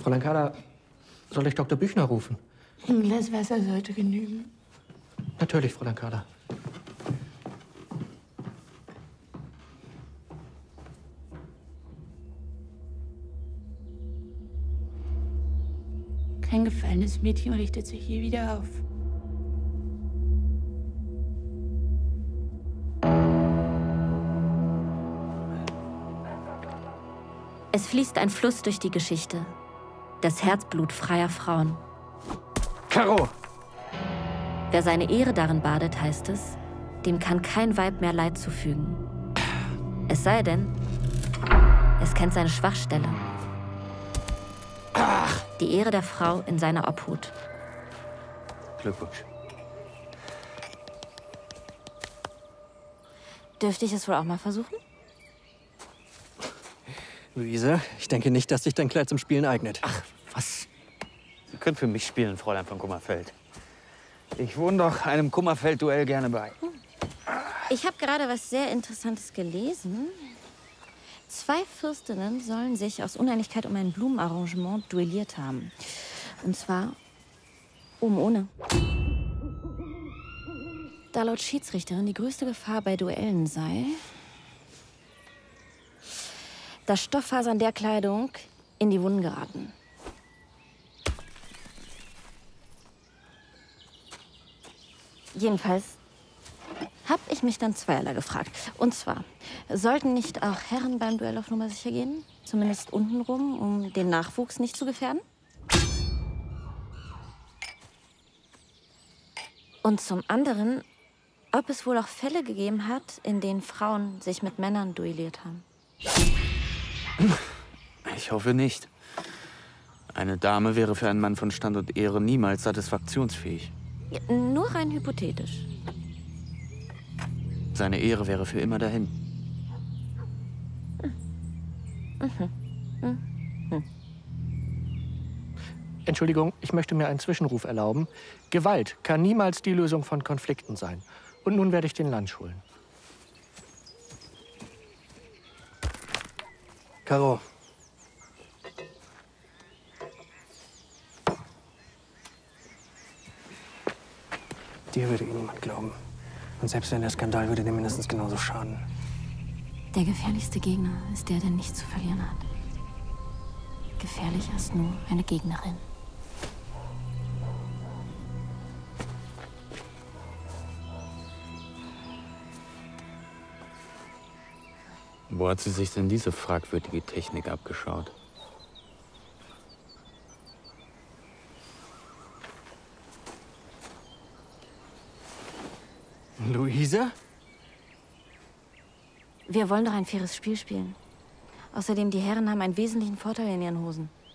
Fräulein Kader, soll ich Dr. Büchner rufen? Ein Glas Wasser sollte genügen. Natürlich, Fräulein Kader. Kein gefallenes Mädchen richtet sich je wieder auf. Es fließt ein Fluss durch die Geschichte. Das Herzblut freier Frauen. Caro! Wer seine Ehre darin badet, heißt es, dem kann kein Weib mehr Leid zufügen. Es sei denn, es kennt seine Schwachstelle. Die Ehre der Frau in seiner Obhut. Glückwunsch. Dürfte ich es wohl auch mal versuchen? Luise, ich denke nicht, dass sich dein Kleid zum Spielen eignet. Ach, was? Sie können für mich spielen, Fräulein von Kummerfeld. Ich wohne doch einem Kummerfeld-Duell gerne bei. Ich habe gerade was sehr Interessantes gelesen. 2 Fürstinnen sollen sich aus Uneinigkeit um ein Blumenarrangement duelliert haben. Und zwar oben ohne. Da laut Schiedsrichterin die größte Gefahr bei Duellen sei, dass Stofffasern der Kleidung in die Wunden geraten. Jedenfalls habe ich mich dann zweierlei gefragt. Und zwar, sollten nicht auch Herren beim Duell auf Nummer sicher gehen? Zumindest untenrum, um den Nachwuchs nicht zu gefährden? Und zum anderen, ob es wohl auch Fälle gegeben hat, in denen Frauen sich mit Männern duelliert haben. Ich hoffe nicht. Eine Dame wäre für einen Mann von Stand und Ehre niemals satisfaktionsfähig. Ja, nur rein hypothetisch. Seine Ehre wäre für immer dahin. Entschuldigung, ich möchte mir einen Zwischenruf erlauben. Gewalt kann niemals die Lösung von Konflikten sein. Und nun werde ich den Lunch holen. Caro. Dir würde ihn niemand glauben. Und selbst wenn der Skandal würde dir mindestens genauso schaden. Der gefährlichste Gegner ist der nichts zu verlieren hat. Gefährlicher ist nur eine Gegnerin. Wo hat sie sich denn diese fragwürdige Technik abgeschaut? Luise? Wir wollen doch ein faires Spiel spielen. Außerdem, die Herren haben einen wesentlichen Vorteil in ihren Hosen.